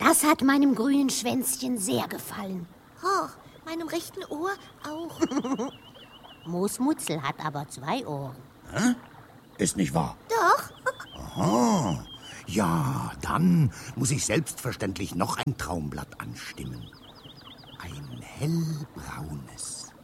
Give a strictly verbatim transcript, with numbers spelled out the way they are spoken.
Das hat meinem grünen Schwänzchen sehr gefallen. Oh, meinem rechten Ohr auch. Moosmutzel hat aber zwei Ohren. Hä? Ist nicht wahr? Doch. Aha. Ja, dann muss ich selbstverständlich noch ein Traumblatt anstimmen. Ein hellbraunes.